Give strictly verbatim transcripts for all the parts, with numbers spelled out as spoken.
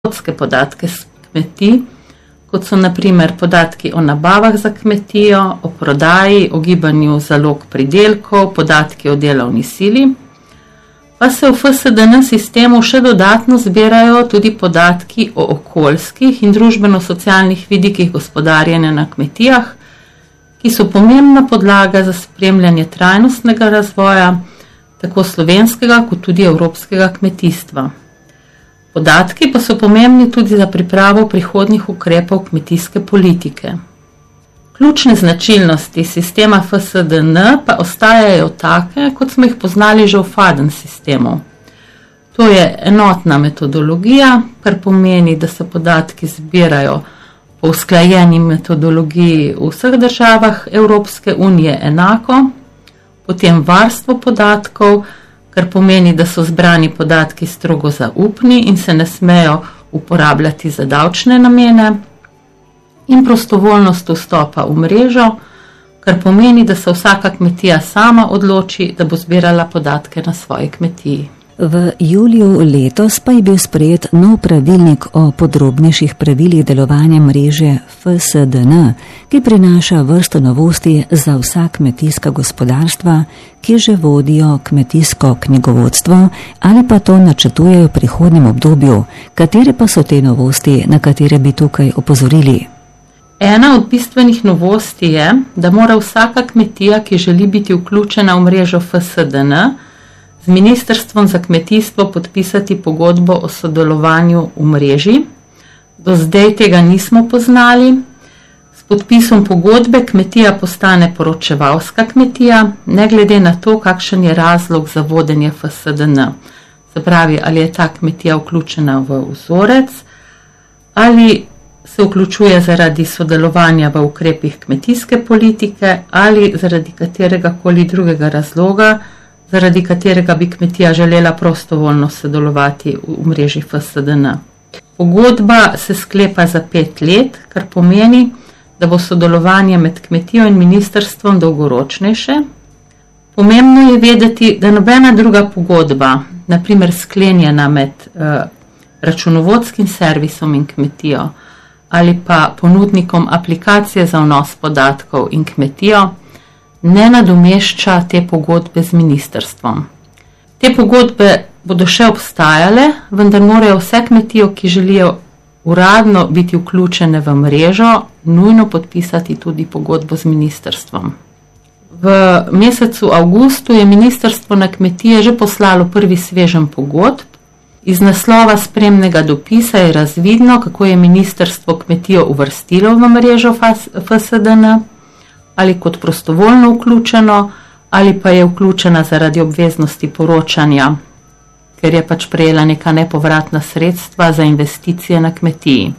računovodske podatke s kmetij, kot so na primer podatki o nabavah za kmetijo, o prodaji, o gibanju zalog pridelkov, podatki o delovni sili, pa se v F S D N sistemu še dodatno zbirajo tudi podatki o okoljskih in družbeno-socialnih vidikih gospodarjenja na kmetijah, ki so pomembna podlaga za spremljanje trajnostnega razvoja, tako slovenskega kot tudi evropskega kmetijstva. Podatki pa so pomembni tudi za pripravo prihodnjih ukrepov kmetijske politike. Ključne značilnosti sistema F S D N pa ostajajo take, kot smo jih poznali že v FADN sistemu. To je enotna metodologija, kar pomeni, da se podatki zbirajo po usklajeni metodologiji v vseh državah Evropske unije enako, potem varstvo podatkov, kar pomeni, da so zbrani podatki strogo zaupni in se ne smejo uporabljati za davčne namene, in prostovoljnost vstopa v mrežo, kar pomeni, da se vsaka kmetija sama odloči, da bo zbirala podatke na svoji kmetiji. V juliju letos pa je bil sprejet nov pravilnik o podrobnejših pravilih delovanja mreže F S D N, ki prinaša vrsto novosti za vsa kmetijska gospodarstva, ki že vodijo kmetijsko knjigovodstvo ali pa to načrtujejo v prihodnjem obdobju. Katere pa so te novosti, na katere bi tukaj opozorili? Ena od bistvenih novosti je, da mora vsaka kmetija, ki želi biti vključena v mrežo F S D N, z Ministrstvom za kmetijstvo podpisati pogodbo o sodelovanju v mreži. Do zdaj tega nismo poznali. S podpisom pogodbe kmetija postane poročevalska kmetija, ne glede na to, kakšen je razlog za vodenje F S D N. Se pravi, ali je ta kmetija vključena v vzorec, ali se vključuje zaradi sodelovanja v ukrepih kmetijske politike, ali zaradi katerega koli drugega razloga, zaradi katerega bi kmetija želela prostovoljno sodelovati v mreži F S D N. Pogodba se sklepa za pet let, kar pomeni, da bo sodelovanje med kmetijo in ministrstvom dolgoročnejše. Pomembno je vedeti, da nobena druga pogodba, na primer sklenjena med uh, računovodskim servisom in kmetijo ali pa ponudnikom aplikacije za vnos podatkov in kmetijo, ne nadomešča te pogodbe z ministrstvom. Te pogodbe bodo še obstajale, vendar morajo vse kmetijo, ki želijo uradno biti vključene v mrežo, nujno podpisati tudi pogodbo z ministrstvom. V mesecu avgustu je ministrstvo na kmetije že poslalo prvi sveženj pogodb. Iz naslova spremnega dopisa je razvidno, kako je ministrstvo kmetijo uvrstilo v mrežo F S D N, ali kot prostovoljno vključeno, ali pa je vključena zaradi obveznosti poročanja, ker je pač prejela neka nepovratna sredstva za investicije na kmetiji.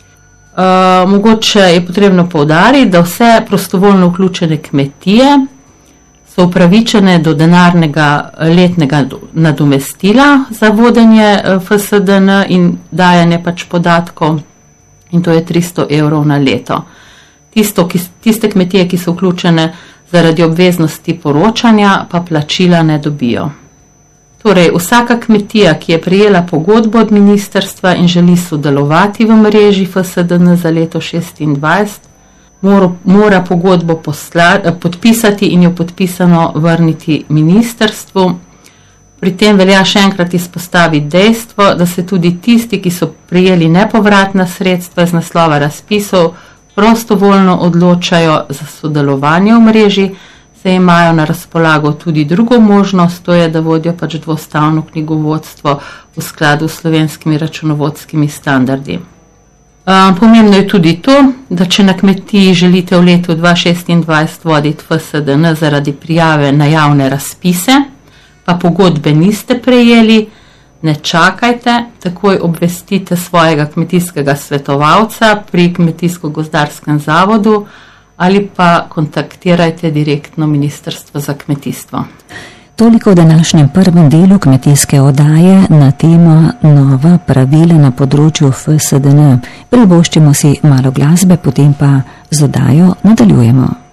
Uh, mogoče je potrebno poudariti, da vse prostovoljno vključene kmetije so upravičene do denarnega letnega nadomestila za vodenje F S D N in dajanje pač podatkov, in to je tristo evrov na leto. Tisto, ki, tiste kmetije, ki so vključene zaradi obveznosti poročanja, pa plačila ne dobijo. Torej, vsaka kmetija, ki je prejela pogodbo od ministrstva in želi sodelovati v mreži F S D N za leto šestindvajset, mora, mora pogodbo posla, podpisati in jo podpisano vrniti ministrstvu. Pri tem velja še enkrat izpostaviti dejstvo, da se tudi tisti, ki so prejeli nepovratna sredstva iz naslova razpisov, prostovoljno odločajo za sodelovanje v mreži, se imajo na razpolago tudi drugo možnost, to je, da vodijo pač dvostavno knjigovodstvo v skladu s slovenskimi računovodskimi standardi. Um, pomembno je tudi to, da če na kmetiji želite v letu dva tisoč šestindvajset voditi F S D N zaradi prijave na javne razpise, pa pogodbe niste prejeli, ne čakajte, takoj obvestite svojega kmetijskega svetovalca pri Kmetijsko-gozdarskem zavodu ali pa kontaktirajte direktno Ministrstvo za kmetijstvo. Toliko v današnjem prvem delu kmetijske oddaje na temo nova pravila na področju F S D N. Privoščimo si malo glasbe, potem pa z oddajo nadaljujemo.